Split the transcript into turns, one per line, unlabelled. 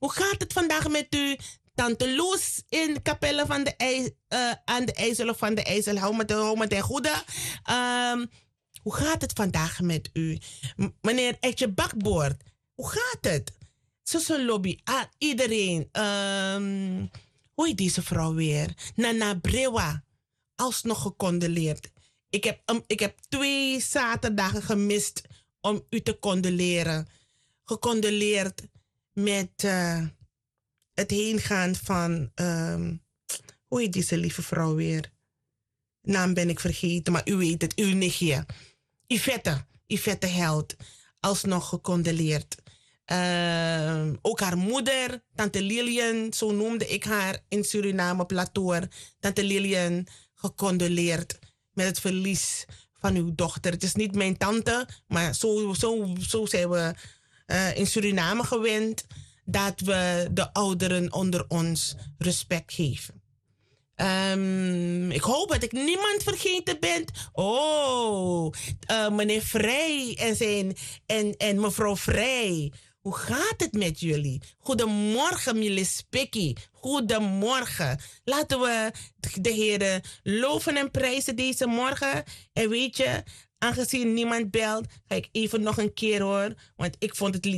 Hoe gaat het vandaag met u? Tante Loes in Capelle van aan de IJssel of van de IJssel. Hou me ten goede. Hoe gaat het vandaag met u? Meneer Etje Bakboord, hoe gaat het? Zussen Lobby, iedereen. Hoe heet deze vrouw weer? Nana Brewa, alsnog gecondoleerd. Ik heb 2 zaterdagen gemist om u te condoleren. Gecondoleerd met het heengaan van... hoe heet deze lieve vrouw weer? Naam ben ik vergeten, maar u weet het, uw nichtje. Yvette Held, alsnog gecondoleerd. Ook haar moeder, tante Lilian, zo noemde ik haar in Suriname, Platoor. Tante Lilian, gecondoleerd met het verlies van uw dochter. Het is niet mijn tante, maar zo zijn we in Suriname gewend dat we de ouderen onder ons respect geven. Ik hoop dat ik niemand vergeten ben. Meneer Vrij en mevrouw Vrij. Hoe gaat het met jullie? Goedemorgen, Milis Pikkie. Goedemorgen. Laten we de heren loven en prijzen deze morgen. En weet je, aangezien niemand belt, ga ik even nog een keer hoor. Want ik vond het lied